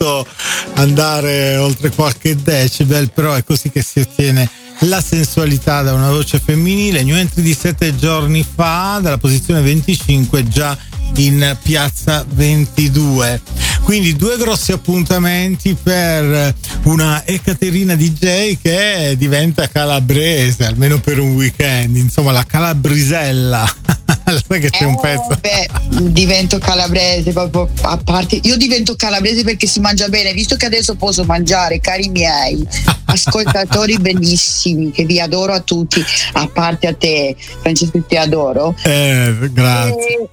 voluto andare oltre qualche decibel, però è così che si ottiene la sensualità da una voce femminile. New entry di 7 giorni fa, dalla posizione 25 già in piazza 22. Quindi 2 grossi appuntamenti per una Ekaterina DJ che diventa calabrese, almeno per un weekend, insomma la calabrisella. Sai che c'è un pezzo. Divento calabrese proprio, a parte io divento calabrese perché si mangia bene, visto che adesso posso mangiare, cari miei ascoltatori bellissimi, che vi adoro a tutti, a parte a te Francesco, ti adoro, grazie.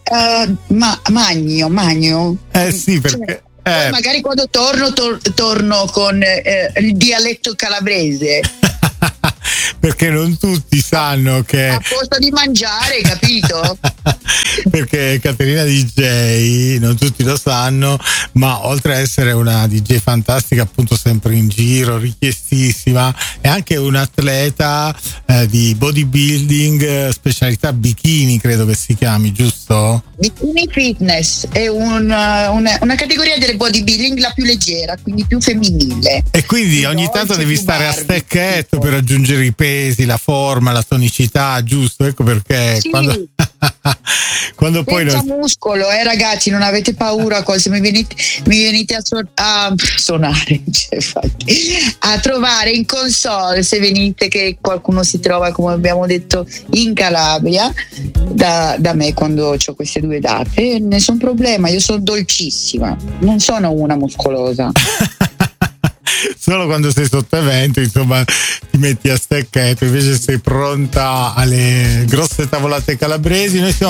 Magno sì, perché poi magari quando torno con il dialetto calabrese. Perché non tutti sanno che a posto di mangiare, capito? Perché Caterina DJ non tutti lo sanno, ma oltre a essere una DJ fantastica, appunto sempre in giro, richiestissima, è anche un'atleta di bodybuilding, specialità bikini, credo che si chiami, giusto? Bikini fitness è una categoria del bodybuilding la più leggera, quindi più femminile. E quindi ogni tanto devi stare a stecchetto per raggiungere i pesi, la forma, la tonicità, giusto? Ecco perché sì. quando poi muscolo, ragazzi, non avete paura se mi venite a suonare, a trovare in console, se venite, che qualcuno si trova, come abbiamo detto, in Calabria da me quando ho queste 2 date, nessun problema, io sono dolcissima, non sono una muscolosa. Solo quando sei sotto evento, insomma, ti metti a stecchetto, invece sei pronta alle grosse tavolate calabresi. Noi siamo